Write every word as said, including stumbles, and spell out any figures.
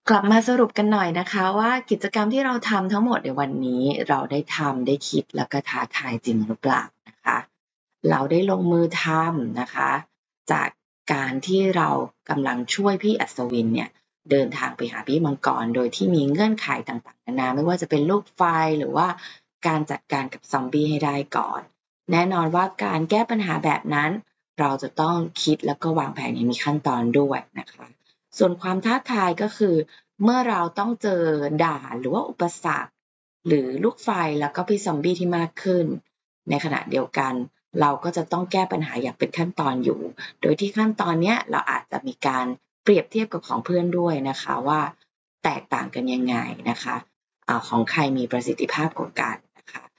กลับมาสรุปกันหน่อยนะคะว่ากิจกรรมที่เราทำทั้งหมดในวันนี้เราได้ทำได้คิดแล้วก็ท้าทายจริงหรือเปล่านะคะเราได้ลงมือทำนะคะจากการที่เรากำลังช่วยพี่อัศวินเนี่ยเดินทางไปหาพี่มังกรโดยที่มีเงื่อนไขต่างๆนานาไม่ว่าจะเป็นลูกไฟหรือว่าการจัดการกับซอมบี้ให้ได้ก่อนแน่นอนว่าการแก้ปัญหาแบบนั้นเราจะต้องคิดแล้วก็วางแผนอย่างมีขั้นตอนด้วยนะคะส่วนความท้าทายก็คือเมื่อเราต้องเจอด่านหรือว่าอุปสรรคหรือลูกไฟแล้วก็พี่ซอมบี้ที่มากขึ้นในขณะเดียวกันเราก็จะต้องแก้ปัญหาอย่างเป็นขั้นตอนอยู่โดยที่ขั้นตอนเนี้ยเราอาจจะมีการเปรียบเทียบกับของเพื่อนด้วยนะคะว่าแตกต่างกันยังไงนะคะอาของใครมีประสิทธิภาพกว่ากันนะคะ